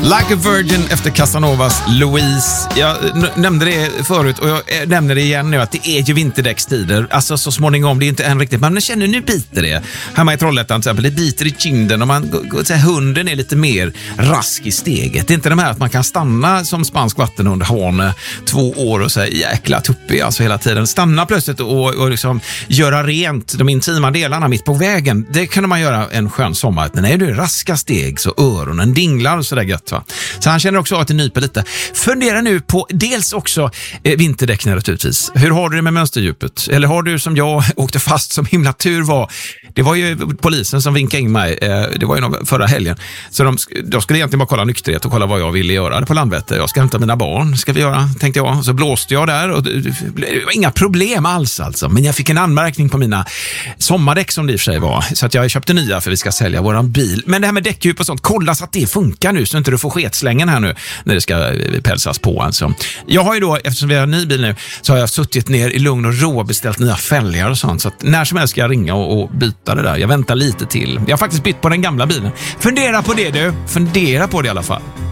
Like a Virgin efter Casanovas Louise. Jag nämnde det förut och jag nämner det igen nu att det är ju vinterdäckstider. Alltså så småningom, det är inte än riktigt. Men man känner nu biter det. Hemma i Trollhättan till exempel, det biter i kinden och hunden är lite mer rask i steget. Det är inte det här att man kan stanna som spansk vattenhund, hane 2 år och säga jäkla tuppig alltså hela tiden. Stanna plötsligt och liksom göra rent de intima delarna mitt på vägen. Det kunde man göra en skön sommar. Men nej, det är raska steg så öronen dinglar och sådär gött. Så han känner också att det nyper lite. Fundera nu på dels också vinterdäck naturligtvis. Hur har du det med mönsterdjupet? Eller har du som jag åkte fast som himla tur var? Det var ju polisen som vinkade in mig. Det var ju förra helgen. Så de skulle egentligen bara kolla nykterhet och kolla vad jag ville göra på Landvetter. Jag ska hämta mina barn, ska vi göra, tänkte jag. Så blåste jag där och det var inga problem alls alltså. Men jag fick en anmärkning på mina sommardäck som det i och för sig var. Så att jag köpte nya för vi ska sälja våran bil. Men det här med däckdjup och sånt, kolla så att det funkar nu så inte du får sketslängen här nu när det ska pälsas på alltså. Jag har ju då, eftersom vi har en ny bil nu, så har jag suttit ner i lugn och ro och beställt nya fälgar och sånt. Så att när som helst ska jag ringa och byta det där. Jag väntar lite till. Jag har faktiskt bytt på den gamla bilen. Fundera på det du. Fundera på det i alla fall.